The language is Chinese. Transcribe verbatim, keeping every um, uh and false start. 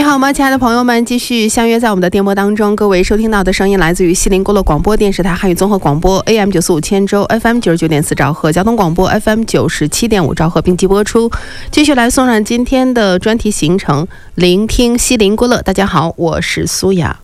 好吗，亲爱的朋友们，继续相约在我们的电波当中。各位收听到的声音来自于西林郭勒广播电视台汉语综合广播 A M 九四五千州 F M 九十九点四兆赫，交通广播 F M 九十七点五兆赫并机播出。继续来送上今天的专题行程，聆听西林郭勒。大家好，我是苏雅。